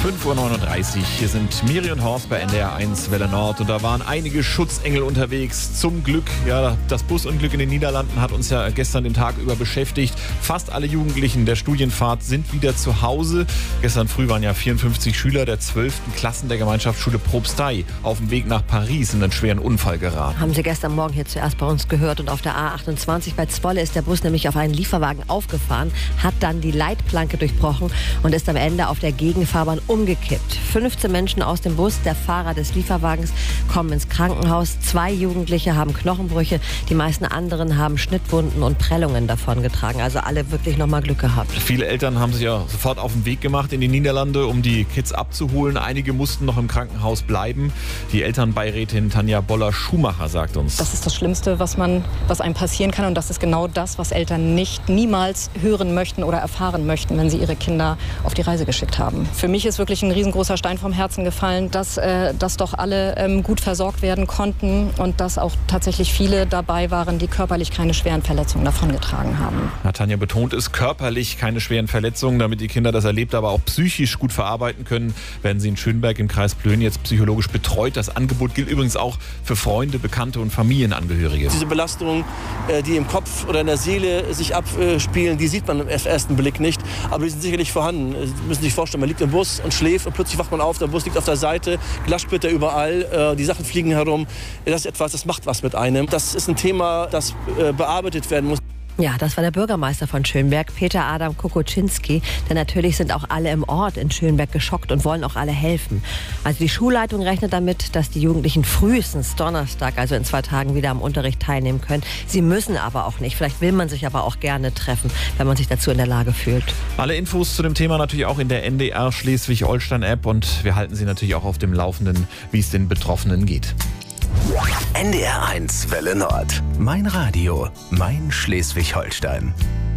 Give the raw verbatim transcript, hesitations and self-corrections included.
fünf Uhr neununddreißig. Hier sind Miri und Horst bei N D R eins Welle Nord. Und da waren einige Schutzengel unterwegs. Zum Glück, ja, das Busunglück in den Niederlanden hat uns ja gestern den Tag über beschäftigt. Fast alle Jugendlichen der Studienfahrt sind wieder zu Hause. Gestern früh waren ja vierundfünfzig Schüler der zwölften Klassen der Gemeinschaftsschule Probstei auf dem Weg nach Paris in einen schweren Unfall geraten. Haben Sie gestern Morgen hier zuerst bei uns gehört. Und auf der A achtundzwanzig bei Zwolle ist der Bus nämlich auf einen Lieferwagen aufgefahren, hat dann die Leitplanke durchbrochen und ist am Ende auf der Gegenfahrbahn umgekippt. fünfzehn Menschen aus dem Bus, der Fahrer des Lieferwagens, kommen ins Krankenhaus. Zwei Jugendliche haben Knochenbrüche, die meisten anderen haben Schnittwunden und Prellungen davongetragen. Also alle wirklich nochmal Glück gehabt. Viele Eltern haben sich ja sofort auf den Weg gemacht in die Niederlande, um die Kids abzuholen. Einige mussten noch im Krankenhaus bleiben. Die Elternbeirätin Tanja Boller-Schumacher sagt uns: Das ist das Schlimmste, was man, was einem passieren kann. Und das ist genau das, was Eltern nicht niemals hören möchten oder erfahren möchten, wenn sie ihre Kinder auf die Reise geschickt haben. Für mich ist wirklich ein riesengroßer Stein vom Herzen gefallen, dass, äh, dass doch alle ähm, gut versorgt werden konnten und dass auch tatsächlich viele dabei waren, die körperlich keine schweren Verletzungen davongetragen haben. Ja, Tanja betont es, körperlich keine schweren Verletzungen. Damit die Kinder das erlebt, aber auch psychisch gut verarbeiten können, werden sie in Schönberg im Kreis Plön jetzt psychologisch betreut. Das Angebot gilt übrigens auch für Freunde, Bekannte und Familienangehörige. Diese Belastungen, die im Kopf oder in der Seele sich abspielen, die sieht man im ersten Blick nicht, aber die sind sicherlich vorhanden. Sie müssen sich vorstellen, man liegt im Bus und schläft und plötzlich wacht man auf, der Bus liegt auf der Seite, Glassplitter überall, die Sachen fliegen herum. Das ist etwas, das macht was mit einem. Das ist ein Thema, das bearbeitet werden muss. Ja, das war der Bürgermeister von Schönberg, Peter Adam Kokoczynski. Denn natürlich sind auch alle im Ort in Schönberg geschockt und wollen auch alle helfen. Also die Schulleitung rechnet damit, dass die Jugendlichen frühestens Donnerstag, also in zwei Tagen, wieder am Unterricht teilnehmen können. Sie müssen aber auch nicht. Vielleicht will man sich aber auch gerne treffen, wenn man sich dazu in der Lage fühlt. Alle Infos zu dem Thema natürlich auch in der N D R Schleswig-Holstein-App. Und wir halten Sie natürlich auch auf dem Laufenden, wie es den Betroffenen geht. N D R eins Welle Nord. Mein Radio, mein Schleswig-Holstein.